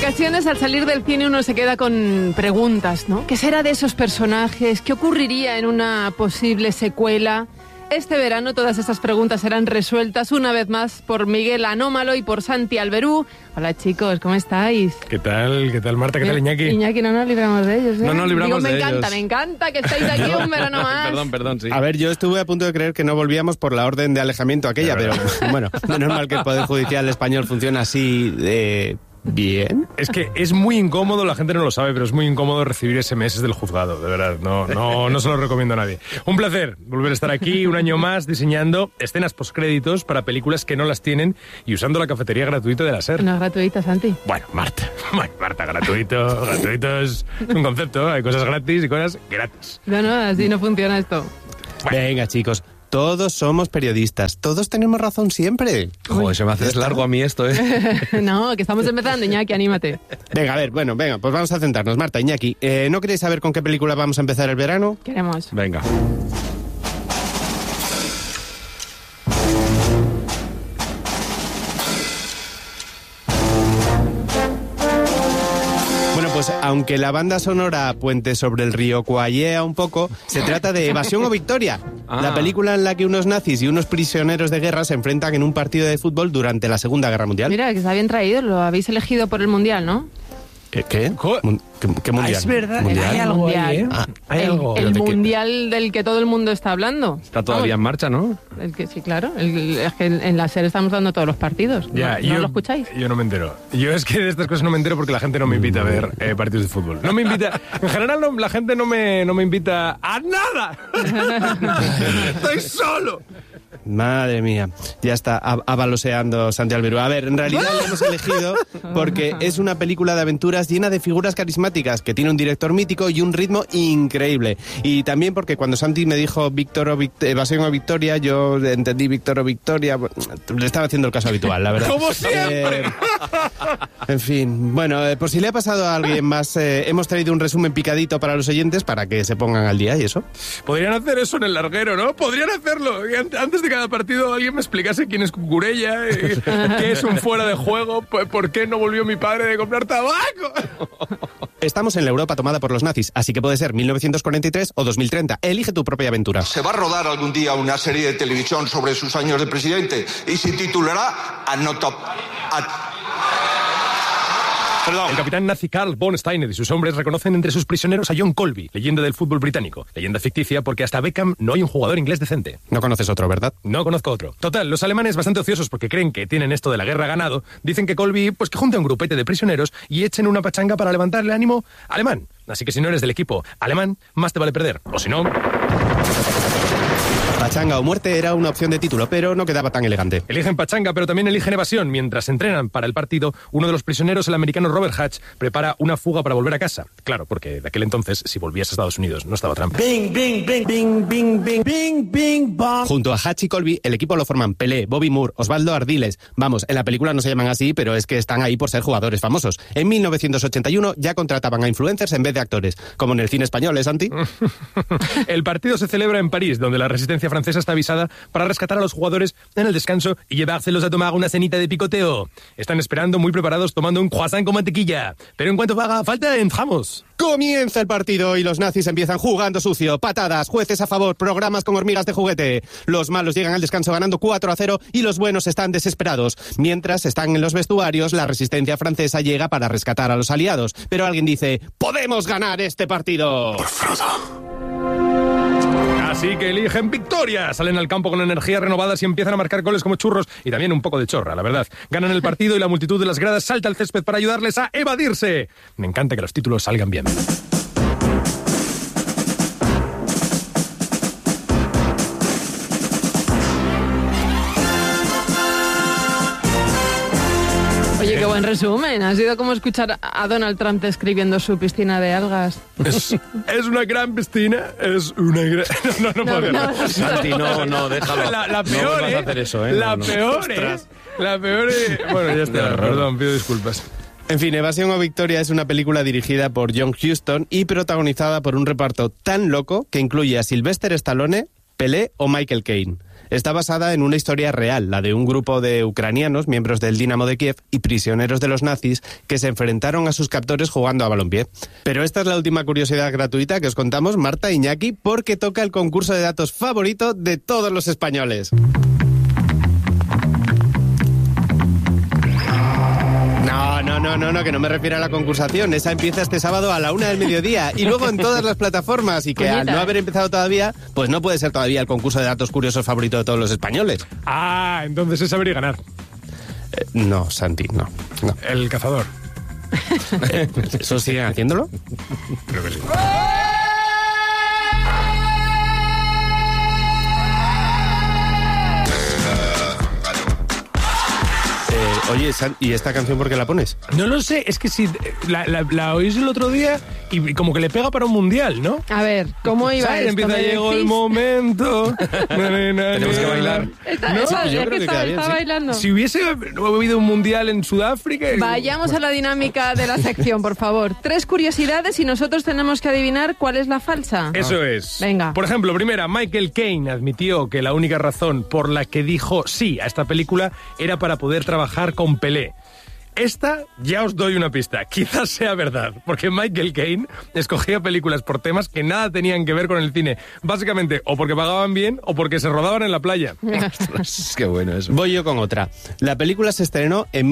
ocasiones al salir del cine uno se queda con preguntas, ¿no? ¿Qué será de esos personajes? ¿Qué ocurriría en una posible secuela? Este verano todas esas preguntas serán resueltas una vez más por Miguel Anómalo y por Santi Alberú. Hola chicos, ¿cómo estáis? ¿Qué tal Marta? ¿Qué tal Iñaki? Iñaki, no nos libramos de ellos, ¿eh? No nos libramos de ellos. Me encanta que estéis aquí un verano más. Perdón, sí. A ver, yo estuve a punto de creer que no volvíamos por la orden de alejamiento aquella, pero bueno, menos mal que el Poder Judicial español funciona así de... bien. Es que es muy incómodo, la gente no lo sabe, pero es muy incómodo recibir SMS del juzgado, de verdad, no se lo recomiendo a nadie. Un placer volver a estar aquí un año más diseñando escenas postcréditos para películas que no las tienen y usando la cafetería gratuita de la SER. No es gratuita, Santi. Bueno, Marta, gratuito es un concepto, hay cosas gratis y cosas gratis. No, así no funciona esto. Bueno. Venga, chicos. Todos somos periodistas, todos tenemos razón siempre. Joder, se me hace largo a mí esto, ¿eh? No, que estamos empezando, Iñaki, anímate. Venga, a ver, venga, pues vamos a centrarnos. Marta, Iñaki, ¿no queréis saber con qué película vamos a empezar el verano? Queremos. Venga. Pues aunque la banda sonora Puente sobre el río coayea un poco, se trata de Evasión o Victoria, la película en la que unos nazis y unos prisioneros de guerra se enfrentan en un partido de fútbol durante la Segunda Guerra Mundial. Mira, que está bien traído, lo habéis elegido por el Mundial, ¿no? ¿Qué? ¿Qué mundial? Es verdad, ¿Mundial? hay algo ahí, ¿eh? Hay algo. El mundial del que todo el mundo está hablando. Está todavía en marcha, ¿no? Sí, claro. Es que en la SER estamos dando todos los partidos. Ya, ¿No lo escucháis? Yo no me entero. Yo es que de estas cosas no me entero porque la gente no me invita a ver partidos de fútbol. No me invita... En general, la gente no me invita a nada. Estoy solo. Madre mía, ya está avaloseando Santi Alberú. A ver, en realidad la hemos elegido porque es una película de aventuras llena de figuras carismáticas, que tiene un director mítico y un ritmo increíble. Y también porque cuando Santi me dijo Evasión o Victoria, yo entendí Víctor o Victoria. Le estaba haciendo el caso habitual, la verdad. ¡Como siempre! En fin, bueno, por si le ha pasado a alguien más, hemos traído un resumen picadito para los oyentes para que se pongan al día y eso. Podrían hacer eso en el larguero, ¿no? Podrían hacerlo. Antes de cada partido alguien me explicase quién es Cucurella, qué es un fuera de juego, por qué no volvió mi padre de comprar tabaco. Estamos en la Europa tomada por los nazis, así que puede ser 1943 o 2030. Elige tu propia aventura. Se va a rodar algún día una serie de televisión sobre sus años de presidente y se titulará El capitán nazi Karl von Steiner y sus hombres reconocen entre sus prisioneros a John Colby, leyenda del fútbol británico. Leyenda ficticia porque hasta Beckham no hay un jugador inglés decente. No conoces otro, ¿verdad? No conozco otro. Total, los alemanes, bastante ociosos porque creen que tienen esto de la guerra ganado, dicen que Colby, pues que junte un grupete de prisioneros y echen una pachanga para levantar el ánimo alemán. Así que si no eres del equipo alemán, más te vale perder. O si no... Pachanga o muerte era una opción de título, pero no quedaba tan elegante. Eligen pachanga, pero también eligen evasión. Mientras entrenan para el partido, uno de los prisioneros, el americano Robert Hatch, prepara una fuga para volver a casa. Claro, porque de aquel entonces, si volvías a Estados Unidos, no estaba Trump. Bing, bing, bing, bing, bing, bing, bing, bing, bong. Junto a Hatch y Colby, el equipo lo forman Pelé, Bobby Moore, Osvaldo Ardiles. Vamos, en la película no se llaman así, pero es que están ahí por ser jugadores famosos. En 1981 ya contrataban a influencers en vez de actores, como en el cine español, ¿eh, Santi? El partido se celebra en París, donde la resistencia francesa está avisada para rescatar a los jugadores en el descanso y llevárselos a tomar una cenita de picoteo. Están esperando muy preparados tomando un croissant con mantequilla. Pero en cuanto haga falta, entramos. Comienza el partido y los nazis empiezan jugando sucio, patadas, jueces a favor, programas con hormigas de juguete. Los malos llegan al descanso ganando 4-0 y los buenos están desesperados. Mientras están en los vestuarios, la resistencia francesa llega para rescatar a los aliados. Pero alguien dice, ¡podemos ganar este partido! Por Frodo. Así que eligen victoria, salen al campo con energías renovadas y empiezan a marcar goles como churros y también un poco de chorra, la verdad. Ganan el partido y la multitud de las gradas salta al césped para ayudarles a evadirse. Me encanta que los títulos salgan bien. Oye, qué buen resumen. Ha sido como escuchar a Donald Trump describiendo su piscina de algas. Es una gran piscina, es una gran... No puedo. Santi, no, déjalo. La peor, no vas a hacer eso, ¿eh? La peor, La peor, Bueno, ya está, perdón, pido disculpas. En fin, Evasión o Victoria es una película dirigida por John Huston y protagonizada por un reparto tan loco que incluye a Sylvester Stallone, Pelé o Michael Caine. Está basada en una historia real, la de un grupo de ucranianos, miembros del Dinamo de Kiev y prisioneros de los nazis, que se enfrentaron a sus captores jugando a balompié. Pero esta es la última curiosidad gratuita que os contamos, Marta, Iñaki, porque toca el concurso de datos favorito de todos los españoles. No, que no me refiero a la concursación. Esa empieza este sábado a la 1 del mediodía y luego en todas las plataformas, y que al no haber empezado todavía, pues no puede ser todavía el concurso de datos curiosos favorito de todos los españoles. Ah, entonces es saber y ganar. No, Santi, no. El cazador. ¿Eso siguen haciéndolo? Creo que sí. Oye, ¿y esta canción por qué la pones? No lo sé, es que si la oís el otro día y como que le pega para un mundial, ¿no? A ver, ¿cómo iba ¿sabes? esto? Empieza, llegó el momento. Tenemos que bailar. Yo creo que queda bien, está sí. bailando. Si hubiese habido un mundial en Sudáfrica... Vayamos a la dinámica de la sección, por favor. 3 curiosidades y nosotros tenemos que adivinar cuál es la falsa. Eso es. Venga. Por ejemplo, primera, Michael Caine admitió que la única razón por la que dijo sí a esta película era para poder trabajar con Pelé. Esta, ya os doy una pista, quizás sea verdad, porque Michael Caine escogía películas por temas que nada tenían que ver con el cine. Básicamente, o porque pagaban bien, o porque se rodaban en la playa. Qué bueno eso. Voy yo con otra. La película se estrenó en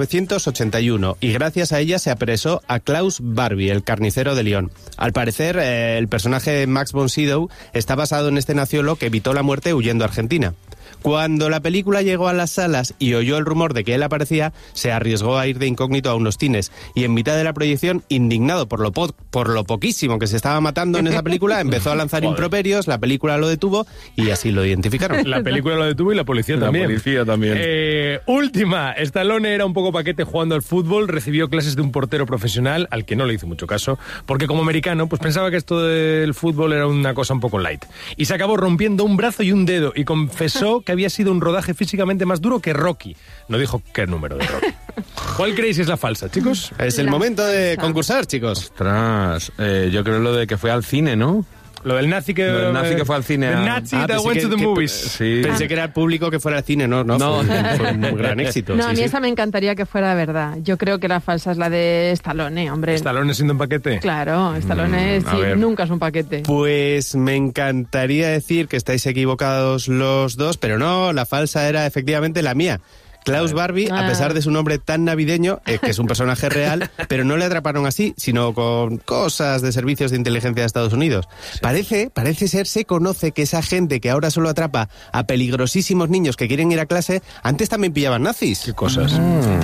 1981 y gracias a ella se apresó a Klaus Barbie, el carnicero de Lyon. Al parecer, el personaje de Max von Sydow está basado en este naciólogo que evitó la muerte huyendo a Argentina. Cuando la película llegó a las salas y oyó el rumor de que él aparecía, se arriesgó a ir de incógnito a unos cines y en mitad de la proyección, indignado por lo poquísimo que se estaba matando en esa película, empezó a lanzar improperios, la película lo detuvo y así lo identificaron. La película lo detuvo y la policía también. La policía también. Última, Stallone era un poco paquete jugando al fútbol, recibió clases de un portero profesional al que no le hizo mucho caso, porque como americano pues pensaba que esto del fútbol era una cosa un poco light. Y se acabó rompiendo un brazo y un dedo y confesó que había sido un rodaje físicamente más duro que Rocky. No dijo qué número de Rocky. ¿Cuál creéis es la falsa, chicos? Es el momento de concursar, chicos. Ostras, yo creo lo de que fue al cine, ¿no? Lo del nazi que fue al cine. The Nazi that pensé went to the movies. Sí. Pensé que era el público que fuera al cine, no. Fue un gran éxito. No, sí, a mí sí. esa me encantaría que fuera verdad. Yo creo que la falsa es la de Stallone, hombre. ¿Stallone siendo un paquete? Claro, Stallone a ver. nunca es un paquete. Pues me encantaría decir que estáis equivocados los dos, pero no, la falsa era efectivamente la mía. Klaus Barbie, a pesar de su nombre tan navideño, que es un personaje real, pero no le atraparon así, sino con cosas de servicios de inteligencia de Estados Unidos. Sí. Parece ser, se conoce que esa gente que ahora solo atrapa a peligrosísimos niños que quieren ir a clase, antes también pillaban nazis. ¿Qué cosas?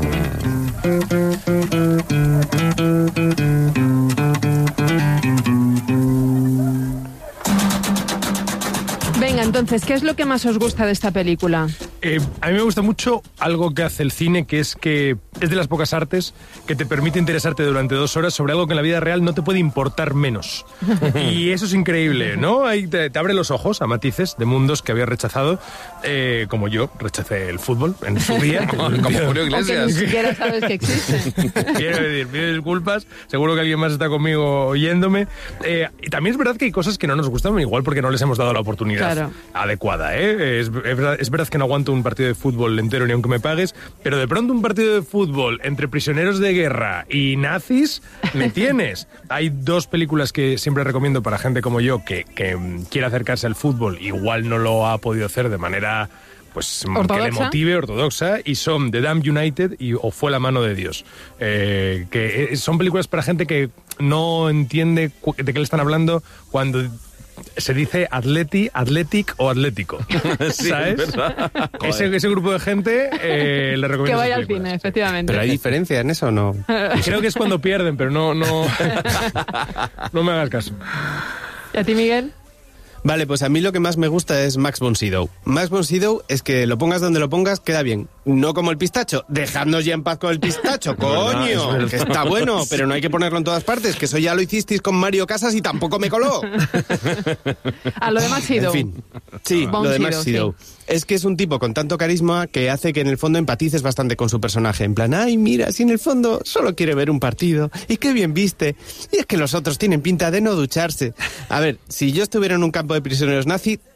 Venga, entonces, ¿qué es lo que más os gusta de esta película? A mí me gusta mucho algo que hace el cine, que es de las pocas artes que te permite interesarte durante 2 horas sobre algo que en la vida real no te puede importar menos. Y eso es increíble, ¿no? Ahí te abre los ojos a matices de mundos que había rechazado, como yo rechacé el fútbol en su día. como Julio Iglesias. Aunque ni siquiera sabes que existe. Quiero decir, pido disculpas, seguro que alguien más está conmigo oyéndome. Y también es verdad que hay cosas que no nos gustan, igual porque no les hemos dado la oportunidad adecuada, ¿eh? Es verdad que no aguanto un partido de fútbol entero ni aunque me pagues, pero de pronto un partido de fútbol entre prisioneros de guerra y nazis, me tienes. Hay 2 películas que siempre recomiendo para gente como yo que quiere acercarse al fútbol, igual no lo ha podido hacer de manera pues ¿ortodoxa? Que le motive, ortodoxa, y son The Damned United o Fue la mano de Dios, que son películas para gente que no entiende de qué le están hablando cuando se dice athletic o atlético, sí, ¿sabes? Ese grupo de gente le recomiendo que vaya esas al películas. cine, efectivamente. ¿Pero hay diferencia en eso o no? Creo que es cuando pierden, pero no no me hagas caso. ¿Y a ti, Miguel? Vale, pues a mí lo que más me gusta es Max von Sydow. Max von Sydow es que lo pongas donde lo pongas, queda bien. No como el pistacho. Dejadnos ya en paz con el pistacho, coño. Que está bueno, pero no hay que ponerlo en todas partes, que eso ya lo hicisteis con Mario Casas y tampoco me coló. A lo de Max Sydow. En fin, sí, Von lo de Max Sydow, Sydow. Es que es un tipo con tanto carisma que hace que en el fondo empatices bastante con su personaje. En plan, ay, mira, si en el fondo solo quiere ver un partido. Y qué bien viste. Y es que los otros tienen pinta de no ducharse. A ver, si yo estuviera en un campo de prisioneros nazi,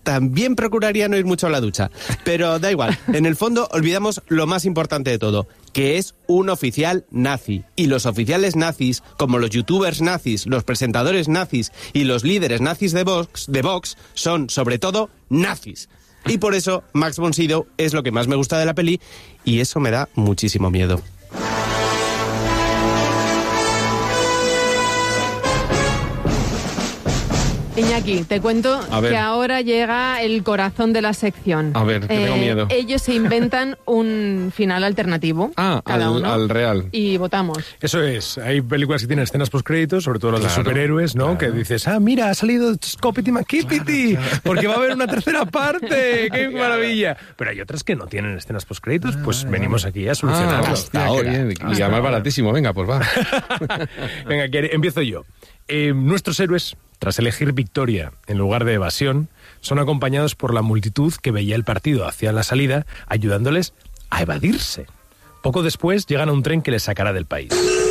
también procuraría no ir mucho a la ducha. Pero da igual, en el fondo olvidamos lo más importante de todo, que es un oficial nazi. Y los oficiales nazis, como los youtubers nazis, los presentadores nazis y los líderes nazis de Vox, son sobre todo nazis. Y por eso Max von Sydow es lo que más me gusta de la peli, y eso me da muchísimo miedo. Iñaki, te cuento que ahora llega el corazón de la sección. A ver, que tengo miedo. Ellos se inventan un final alternativo, cada uno, al real. y votamos. Eso es, hay películas que tienen escenas postcréditos, sobre todo las de superhéroes, ¿no? Que dices, mira, ha salido Scopity McKippity, porque va a haber una tercera parte, ¡qué maravilla! Pero hay otras que no tienen escenas postcréditos, pues venimos aquí a solucionarlo. Hasta ahora. Y además baratísimo, venga, pues va. Venga, que empiezo yo. Nuestros héroes, tras elegir victoria en lugar de evasión, son acompañados por la multitud que veía el partido hacia la salida, ayudándoles a evadirse. Poco después llegan a un tren que les sacará del país.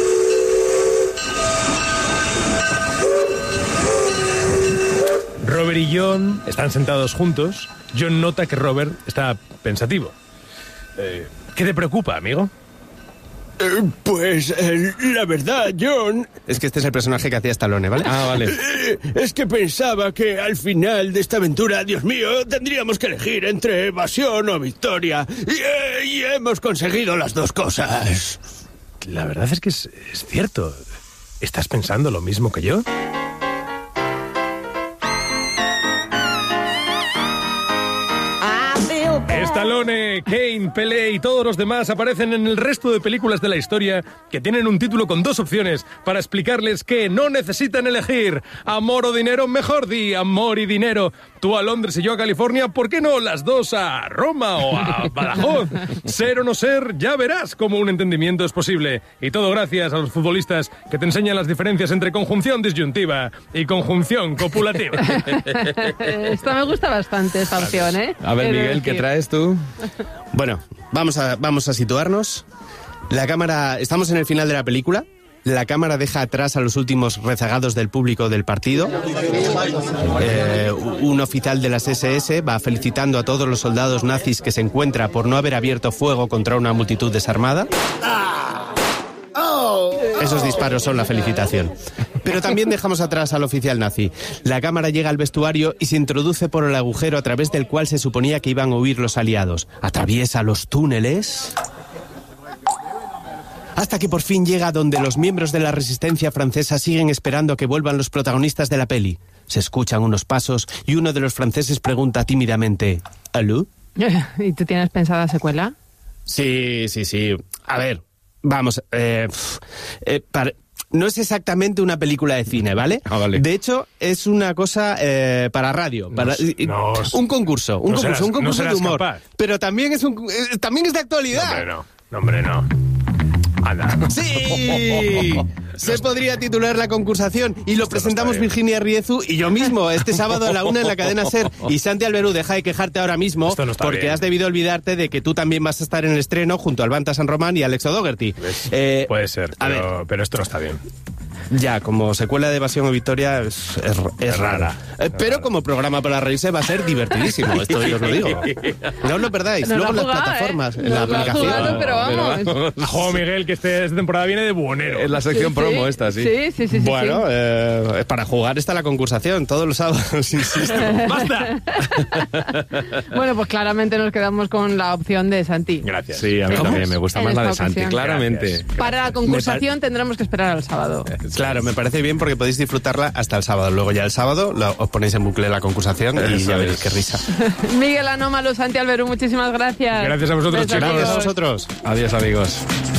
Robert y John están sentados juntos. John nota que Robert está pensativo. ¿Qué te preocupa, amigo? Pues la verdad, John, Es que este es el personaje que hacía Stallone, ¿vale? Vale. es que pensaba que al final de esta aventura, Dios mío, tendríamos que elegir entre evasión o victoria. Y hemos conseguido las dos cosas. La verdad es que es cierto. ¿Estás pensando lo mismo que yo? Stallone, Kane, Pelé y todos los demás aparecen en el resto de películas de la historia que tienen un título con dos opciones para explicarles que no necesitan elegir amor o dinero, mejor di amor y dinero. Tú a Londres y yo a California, ¿por qué no las dos a Roma o a Badajoz? Ser o no ser, ya verás cómo un entendimiento es posible. Y todo gracias a los futbolistas que te enseñan las diferencias entre conjunción disyuntiva y conjunción copulativa. Esta me gusta bastante, esta opción, ¿eh? A ver, Miguel, ¿qué traes tú? Bueno, vamos a situarnos. La cámara... Estamos en el final de la película. La cámara deja atrás a los últimos rezagados del público del partido. Un oficial de las SS va felicitando a todos los soldados nazis que se encuentra por no haber abierto fuego contra una multitud desarmada. Esos disparos son la felicitación. Pero también dejamos atrás al oficial nazi. La cámara llega al vestuario y se introduce por el agujero a través del cual se suponía que iban a huir los aliados. Atraviesa los túneles... hasta que por fin llega donde los miembros de la resistencia francesa siguen esperando que vuelvan los protagonistas de la peli. Se escuchan unos pasos y uno de los franceses pregunta tímidamente: ¿Aló? ¿Y tú tienes pensada secuela? Sí. A ver, vamos. No es exactamente una película de cine, ¿vale? Vale. De hecho, es una cosa para radio. Un concurso de humor. Capaz. Pero también es de actualidad. No, hombre, no. Anda. ¡Sí! Se podría titular la concursación y lo presentamos Virginia Riezu y yo mismo este sábado a la 1 en la cadena SER. Y Santi Alberú, deja de quejarte ahora mismo porque has debido olvidarte de que tú también vas a estar en el estreno junto al Banta San Román y Alex O'Dougherty. Puede ser, pero esto no está bien. Ya, como secuela de Evasión o Victoria es rara. Pero como programa para reírse va a ser divertidísimo, esto yo os lo digo. No os lo perdáis. Nos luego en las jugado, plataformas, en la Nos lo ha aplicación. jugado, pero vamos. Juego Miguel, que esta temporada viene de buonero. Es la sección promo esta, sí. Sí. Bueno, para jugar está la concursación, todos los sábados, insisto. ¡Basta! Bueno, pues claramente nos quedamos con la opción de Santi. Gracias. Sí, a mí también me gusta En más la de esta Santi, ocasión. claramente. Gracias. Para la concursación tendremos que esperar al sábado. Claro, me parece bien porque podéis disfrutarla hasta el sábado. Luego ya el sábado os ponéis en bucle la concursación y ya veréis qué risa. Miguel Anómalo, Santi Alberú, muchísimas gracias. Gracias a vosotros, Besos. chicos. Gracias a vosotros. Adiós, amigos.